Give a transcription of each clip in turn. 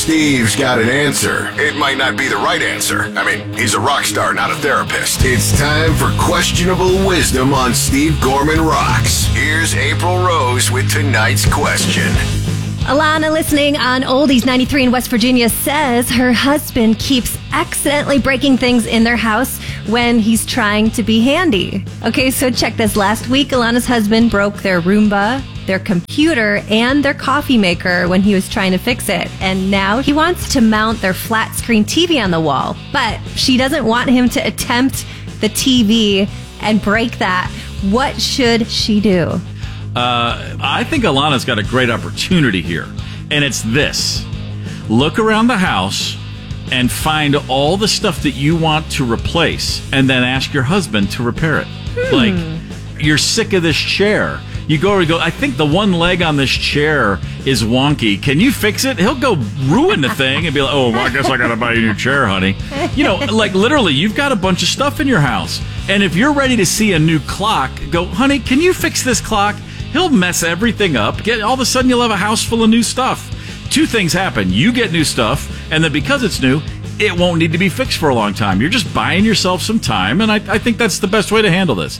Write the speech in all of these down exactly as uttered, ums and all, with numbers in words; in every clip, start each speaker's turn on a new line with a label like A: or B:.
A: Steve's got an answer. It might not be the right answer. I mean, he's a rock star, not a therapist. It's time for Questionable Wisdom on Steve Gorman Rocks. Here's April Rose with tonight's question.
B: Alana, listening on Oldies ninety-three in West Virginia, says her husband keeps accidentally breaking things in their house when he's trying to be handy. Okay, so check this. Last week, Alana's husband broke their Roomba, their computer, and their coffee maker when he was trying to fix it. And now he wants to mount their flat screen T V on the wall. But she doesn't want him to attempt the T V and break that. What should she do?
C: Uh, I think Alana's got a great opportunity here, and it's this. Look around the house and find all the stuff that you want to replace, and then ask your husband to repair it. Hmm. Like, you're sick of this chair. You go and go, I think the one leg on this chair is wonky. Can you fix it? He'll go ruin the thing and be like, oh, well, I guess I got to buy you a new chair, honey. You know, like literally, you've got a bunch of stuff in your house. And if you're ready to see a new clock, go, honey, can you fix this clock? He'll mess everything up. Get all of a sudden, you'll have a house full of new stuff. Two things happen. You get new stuff, and then because it's new, it won't need to be fixed for a long time. You're just buying yourself some time, and I, I think that's the best way to handle this.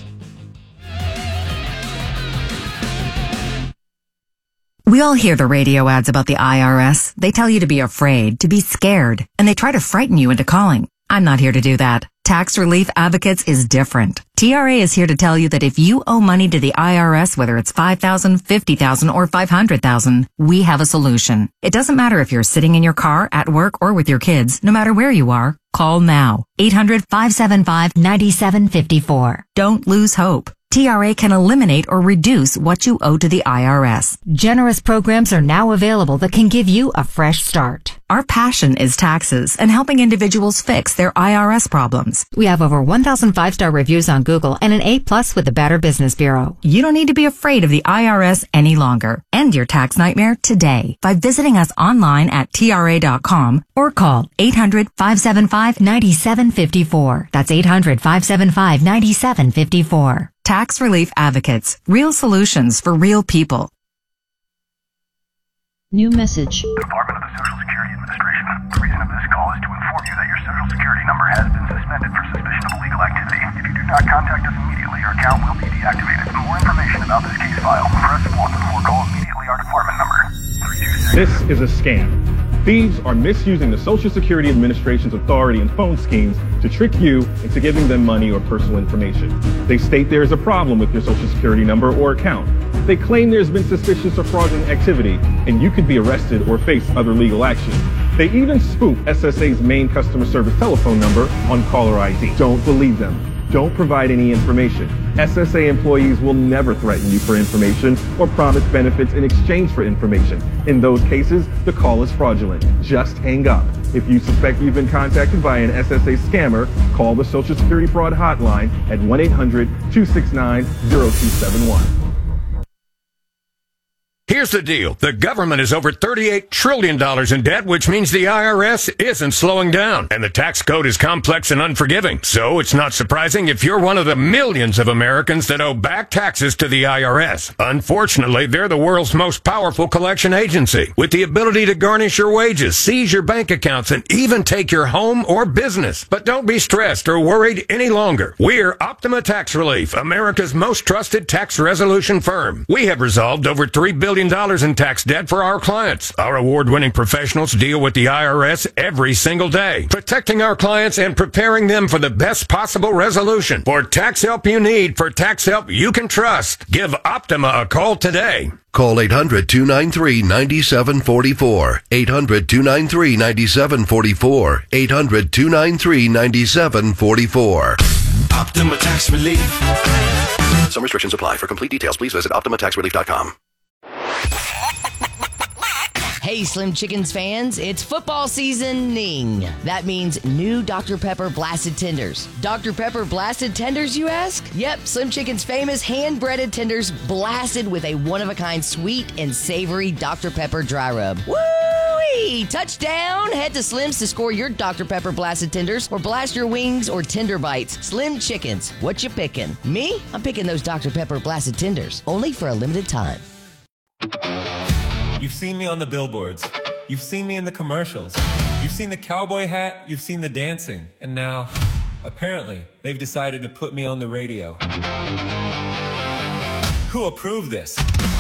D: We all hear the radio ads about the I R S. They tell you to be afraid, to be scared, and they try to frighten you into calling. I'm not here to do that. Tax Relief Advocates is different. T R A is here to tell you that if you owe money to the I R S, whether it's five thousand dollars, fifty thousand dollars, or five hundred thousand dollars, we have a solution. It doesn't matter if you're sitting in your car, at work, or with your kids. No matter where you are, call now. eight hundred, five seven five, nine seven five four. Don't lose hope. T R A can eliminate or reduce what you owe to the I R S.
E: Generous programs are now available that can give you a fresh start.
D: Our passion is taxes and helping individuals fix their I R S problems.
E: We have over one thousand five-star reviews on Google and an A plus with the Better Business Bureau.
D: You don't need to be afraid of the I R S any longer. End your tax nightmare today by visiting us online at T R A dot com or call eight hundred, five seven five, nine seven five four. That's eight hundred, five seven five, nine seven five four. Tax Relief Advocates. Real solutions for real people.
F: New message.
G: Department of the Social Security Administration. The reason of this call is to inform you that your Social Security number has been suspended for suspicion of illegal activity. If you do not contact us immediately, your account will be deactivated. For more information about this case file, press one or call immediately our department number. three two six.
H: This is a scam. Thieves are misusing the Social Security Administration's authority and phone schemes to trick you into giving them money or personal information. They state there is a problem with your Social Security number or account. They claim there's been suspicious or fraudulent activity, and you could be arrested or face other legal action. They even spoof S S A's main customer service telephone number on caller I D. Don't believe them. Don't provide any information. S S A employees will never threaten you for information or promise benefits in exchange for information. In those cases, the call is fraudulent. Just hang up. If you suspect you've been contacted by an S S A scammer, call the Social Security Fraud Hotline at one eight hundred, two six nine, zero two seven one.
I: Here's the deal. The government is over thirty-eight trillion dollars in debt, which means the I R S isn't slowing down. And the tax code is complex and unforgiving. So it's not surprising if you're one of the millions of Americans that owe back taxes to the I R S. Unfortunately, they're the world's most powerful collection agency, with the ability to garnish your wages, seize your bank accounts, and even take your home or business. But don't be stressed or worried any longer. We're Optima Tax Relief, America's most trusted tax resolution firm. We have resolved over three billion dollars in tax debt for our clients. Our award-winning professionals deal with the I R S every single day, protecting our clients and preparing them for the best possible resolution. For tax help you need, for tax help you can trust, give Optima a call today.
A: Call eight hundred, two nine three, nine seven four four. eight hundred, two nine three, nine seven four four. eight hundred, two nine three, nine seven four four.
J: Optima Tax Relief.
A: Some restrictions apply. For complete details, please visit optima tax relief dot com.
K: Hey, Slim Chickens fans, it's football seasoning. That means new Doctor Pepper Blasted Tenders. Doctor Pepper Blasted Tenders, you ask? Yep, Slim Chicken's famous hand-breaded tenders blasted with a one-of-a-kind sweet and savory Doctor Pepper dry rub. Woo-wee! Touchdown! Head to Slim's to score your Doctor Pepper Blasted Tenders or blast your wings or tender bites. Slim Chickens, what you picking? Me? I'm picking those Doctor Pepper Blasted Tenders, only for a limited time.
L: You've seen me on the billboards.
F: You've seen me in the commercials. You've seen the cowboy hat, you've seen the dancing. And now, apparently, they've decided to put me on the radio. Who approved this?